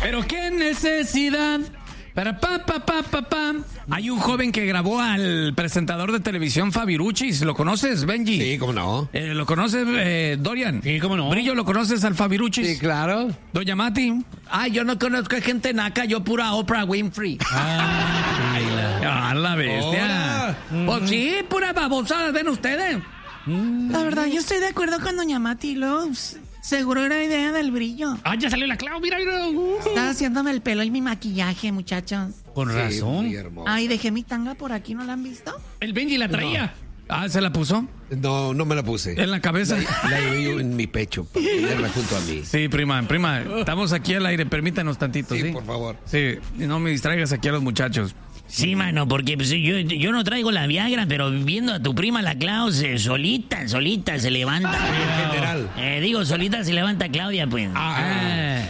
Pero qué necesidad. Para Hay un joven que grabó al presentador de televisión Fabiruchis. ¿Lo conoces, Benji? Sí, cómo no. ¿Lo conoces, Dorian? Sí, cómo no. Brillo, ¿lo conoces al Fabiruchis? Sí, claro. Doña Mati. Ay, yo no conozco a gente naca, yo pura Oprah Winfrey. La bestia. Pues sí, pura babosada, ven ustedes. La verdad, yo estoy de acuerdo con Doña Mati Loves. Seguro era idea del Brillo. Ah, ya salió la Clau, mira. Estaba haciéndome el pelo y mi maquillaje, muchachos. Con razón. Muy hermoso. Ay, dejé mi tanga por aquí, ¿no la han visto? El Benji la traía. ¿Se la puso? No me la puse. ¿En la cabeza? La llevé en mi pecho, para tenerla junto a mí. Sí, prima. Estamos aquí al aire, permítanos tantito, ¿sí? Sí, por favor. Sí, y no me distraigas aquí a los muchachos. Sí, mano, porque pues, yo no traigo la Viagra, pero viendo a tu prima la Clau, solita se levanta. En general. Solita se levanta Claudia, pues.